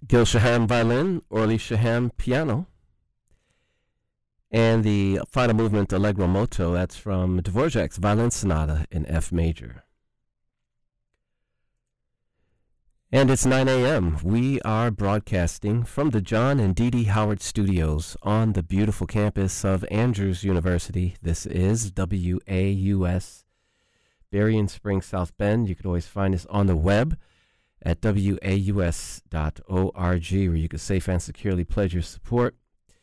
Gil Shaham violin, Orly Shaham piano. And the final movement, Allegro Moto, that's from Dvorak's Violin Sonata in F major. And it's 9 a.m. We are broadcasting from the John and Dee Dee Howard Studios on the beautiful campus of Andrews University. This is WAUS, Berrien Springs, South Bend. You can always find us on the web at waus.org, where you can safe and securely pledge your support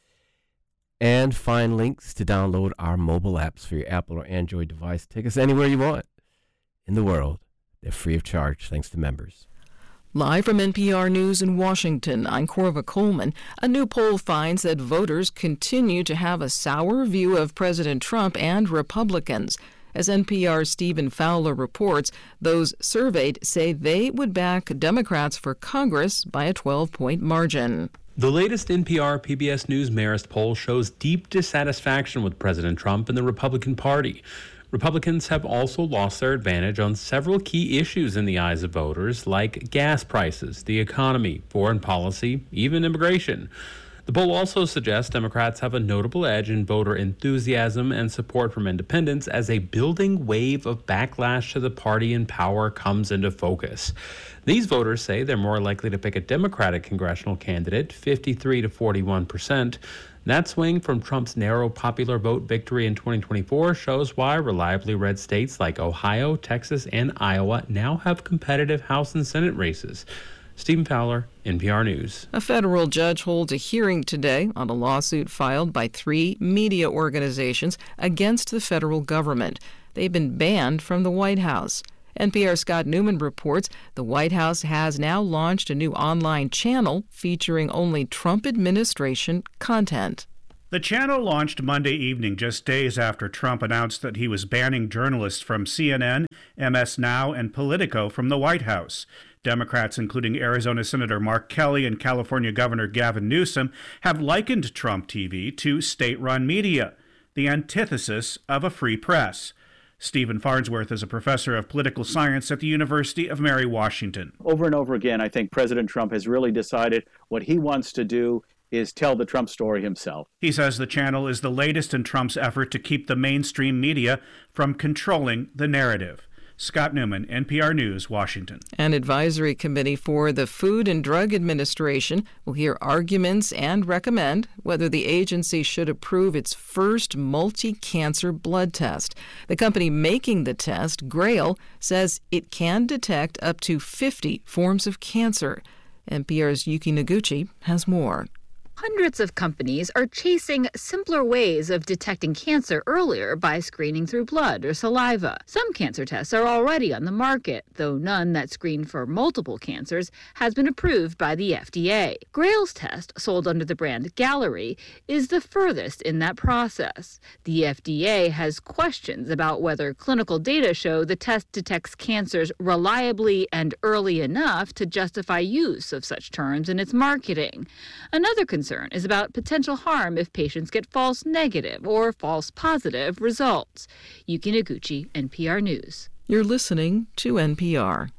and find links to download our mobile apps for your Apple or Android device. Take us anywhere you want in the world. They're free of charge, thanks to members. Live from NPR News in Washington, I'm Corva Coleman. A new poll finds that voters continue to have a sour view of President Trump and Republicans. As NPR's Stephen Fowler reports, those surveyed say they would back Democrats for Congress by a 12-point margin. The latest NPR PBS News Marist poll shows deep dissatisfaction with President Trump and the Republican Party. Republicans have also lost their advantage on several key issues in the eyes of voters, like gas prices, the economy, foreign policy, even immigration. The poll also suggests Democrats have a notable edge in voter enthusiasm and support from independents as a building wave of backlash to the party in power comes into focus. These voters say they're more likely to pick a Democratic congressional candidate, 53 to 41%. That swing from Trump's narrow popular vote victory in 2024 shows why reliably red states like Ohio, Texas, and Iowa now have competitive House and Senate races. Stephen Fowler, NPR News. A federal judge holds a hearing today on a lawsuit filed by 3 media organizations against the federal government. They've been banned from the White House. NPR's Scott Newman reports the White House has now launched a new online channel featuring only Trump administration content. The channel launched Monday evening, just days after Trump announced that he was banning journalists from CNN, MS Now, and Politico from the White House. Democrats, including Arizona Senator Mark Kelly and California Governor Gavin Newsom, have likened Trump TV to state-run media, the antithesis of a free press. Stephen Farnsworth is a professor of political science at the University of Mary Washington. Over and over again, I think President Trump has really decided what he wants to do is tell the Trump story himself. He says the channel is the latest in Trump's effort to keep the mainstream media from controlling the narrative. Scott Newman, NPR News, Washington. An advisory committee for the Food and Drug Administration will hear arguments and recommend whether the agency should approve its first multi-cancer blood test. The company making the test, Grail, says it can detect up to 50 forms of cancer. NPR's Yuki Noguchi has more. Hundreds of companies are chasing simpler ways of detecting cancer earlier by screening through blood or saliva. Some cancer tests are already on the market, though none that screen for multiple cancers has been approved by the FDA. Grail's test, sold under the brand Gallery, is the furthest in that process. The FDA has questions about whether clinical data show the test detects cancers reliably and early enough to justify use of such terms in its marketing. Another concern is about potential harm if patients get false negative or false positive results. Yuki Noguchi, NPR News. You're listening to NPR.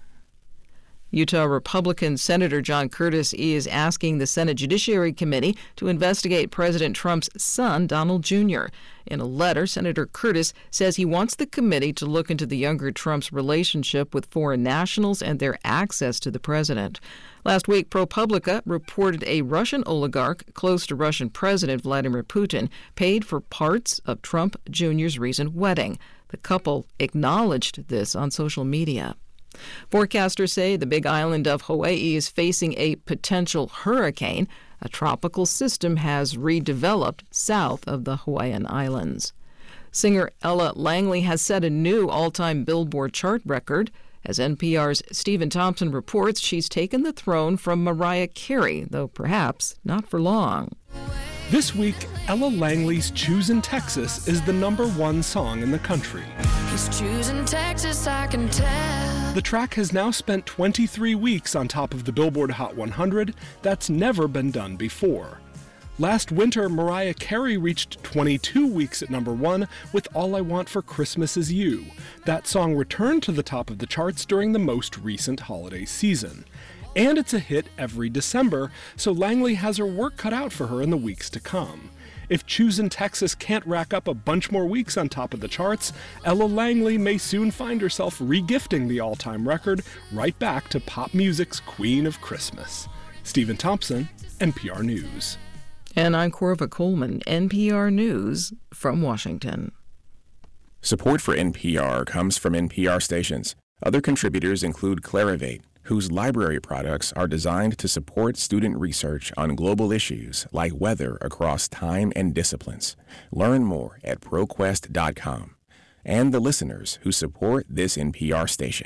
Utah Republican Senator John Curtis is asking the Senate Judiciary Committee to investigate President Trump's son, Donald Jr. In a letter, Senator Curtis says he wants the committee to look into the younger Trump's relationship with foreign nationals and their access to the president. Last week, ProPublica reported a Russian oligarch close to Russian President Vladimir Putin paid for parts of Trump Jr.'s recent wedding. The couple acknowledged this on social media. Forecasters say the Big Island of Hawaii is facing a potential hurricane. A tropical system has redeveloped south of the Hawaiian Islands. Singer Ella Langley has set a new all-time Billboard chart record. As NPR's Stephen Thompson reports, she's taken the throne from Mariah Carey, though perhaps not for long. This week, Ella Langley's Choosin' Texas is the #1 song in the country. He's choosing Texas, I can tell. The track has now spent 23 weeks on top of the Billboard Hot 100. That's never been done before. Last winter, Mariah Carey reached 22 weeks at number 1 with All I Want for Christmas Is You. That song returned to the top of the charts during the most recent holiday season. And it's a hit every December, so Langley has her work cut out for her in the weeks to come. If Choosin' Texas can't rack up a bunch more weeks on top of the charts, Ella Langley may soon find herself regifting the all-time record right back to pop music's Queen of Christmas. Stephen Thompson, NPR News. And I'm Corva Coleman, NPR News from Washington. Support for NPR comes from NPR stations. Other contributors include Clarivate, whose library products are designed to support student research on global issues like weather across time and disciplines. Learn more at ProQuest.com. And the listeners who support this NPR station.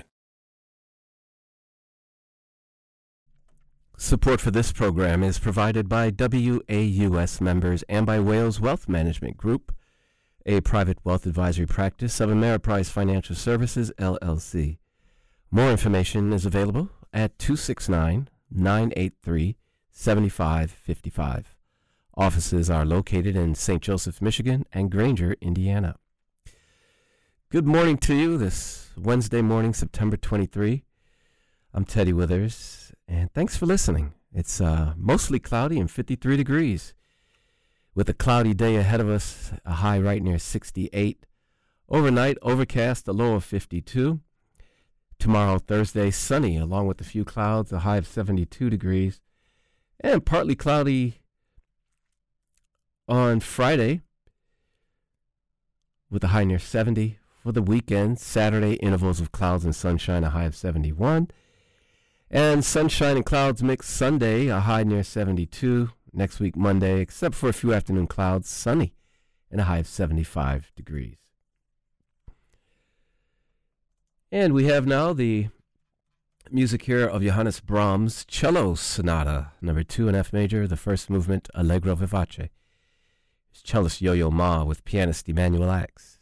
Support for this program is provided by WAUS members and by Wales Wealth Management Group, a private wealth advisory practice of Ameriprise Financial Services, LLC. More information is available at 269-983-7555. Offices are located in St. Joseph, Michigan, and Granger, Indiana. Good morning to you this Wednesday morning, September 23. I'm Teddy Withers, and thanks for listening. It's mostly cloudy and 53 degrees. With a cloudy day ahead of us, a high right near 68. Overnight, overcast, a low of 52. Tomorrow, Thursday, sunny, along with a few clouds, a high of 72 degrees. And partly cloudy on Friday, with a high near 70. For the weekend, Saturday, intervals of clouds and sunshine, a high of 71. And sunshine and clouds mix Sunday, a high near 72. Next week, Monday, except for a few afternoon clouds, sunny, and a high of 75 degrees. And we have now the music here of Johannes Brahms' Cello Sonata, number 2 in F major, the first movement, Allegro Vivace. It's cellist Yo-Yo Ma with pianist Emanuel Axe.